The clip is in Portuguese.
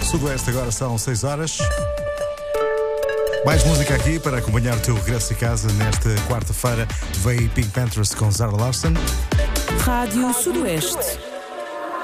Sudoeste, agora são 6 horas. Mais música aqui para acompanhar o teu regresso a casa nesta quarta-feira. Veio Pink Panthers com Zara Larsson. Rádio Sudoeste.